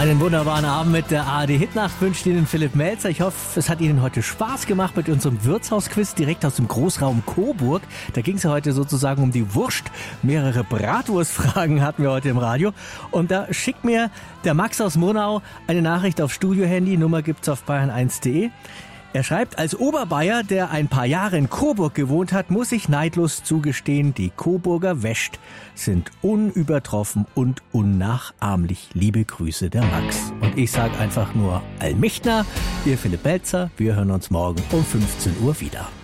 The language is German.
Einen wunderbaren Abend mit der ARD-Hitnacht wünscht Ihnen Philipp Melzer. Ich hoffe, es hat Ihnen heute Spaß gemacht mit unserem Wirtshausquiz direkt aus dem Großraum Coburg. Da ging es ja heute sozusagen um die Wurst. Mehrere Bratwurstfragen hatten wir heute im Radio. Und da schickt mir der Max aus Murnau eine Nachricht auf Studiohandy. Nummer gibt's auf bayern1.de. Er schreibt, als Oberbayer, der ein paar Jahre in Coburg gewohnt hat, muss ich neidlos zugestehen, die Coburger Wescht sind unübertroffen und unnachahmlich. Liebe Grüße, der Max. Und ich sage einfach nur Allmächtner, ihr Philipp Melzer. Wir hören uns morgen um 15 Uhr wieder.